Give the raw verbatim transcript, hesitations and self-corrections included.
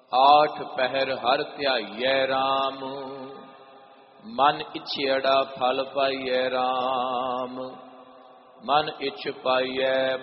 आठ पहर हर ध्याइयै राम, मन इच्छियड़ा फल पाइयै राम। मन इच्छ पाइयै